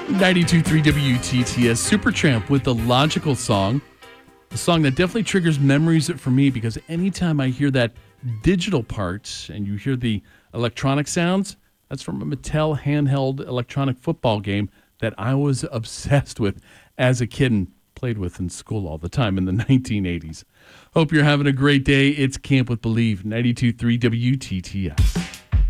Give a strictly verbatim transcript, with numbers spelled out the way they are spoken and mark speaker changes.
Speaker 1: ninety-two point three W T T S, Supertramp with the Logical Song. A song that definitely triggers memories for me because anytime I hear that digital part and you hear the electronic sounds, that's from a Mattel handheld electronic football game that I was obsessed with as a kid and played with in school all the time in the nineteen eighties. Hope you're having a great day. It's Camp with Believe, ninety-two point three W T T S.